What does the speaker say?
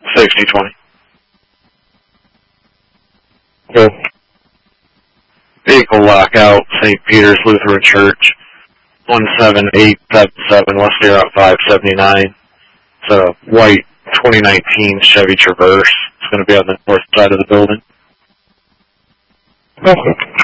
6020. Go. Vehicle lockout, St. Peter's Lutheran Church, 17877 West Air Route 579. It's a white 2019 Chevy Traverse. It's going to be on the north side of the building. Okay.